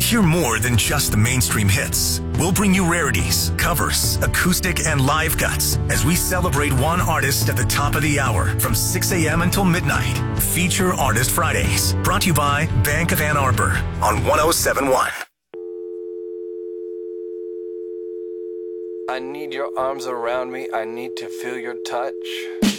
Hear more than just the mainstream hits. We'll bring you rarities, covers, acoustic, and live cuts as we celebrate one artist at the top of the hour from 6 a.m. until midnight. Feature Artist Fridays, brought to you by Bank of Ann Arbor on 107.1. I need your arms around me. I need to feel your touch.